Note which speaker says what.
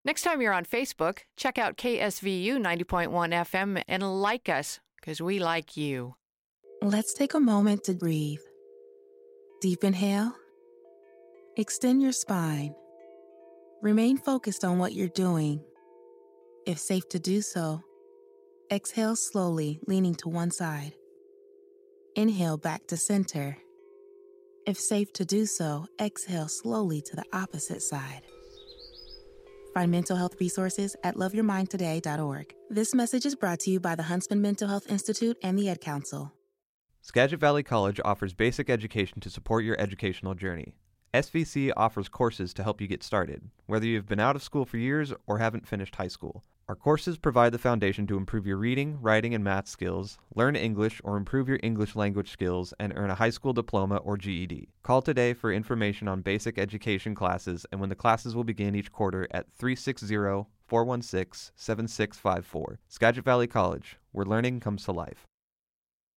Speaker 1: Next time you're on Facebook, check out KSVU 90.1 FM and like us, because we like you.
Speaker 2: Let's take a moment to breathe. Deep inhale. Extend your spine. Remain focused on what you're doing. If safe to do so, exhale slowly, leaning to one side. Inhale back to center. If safe to do so, exhale slowly to the opposite side. Find mental health resources at loveyourmindtoday.org. This message is brought to you by the Huntsman Mental Health Institute and the Ed Council.
Speaker 3: Skagit Valley College offers basic education to support your educational journey. SVC offers courses to help you get started, whether you've been out of school for years or haven't finished high school. Our courses provide the foundation to improve your reading, writing, and math skills, learn English or improve your English language skills, and earn a high school diploma or GED. Call today for information on basic education classes and when the classes will begin each quarter at 360-416-7654. Skagit Valley College, where learning comes to life.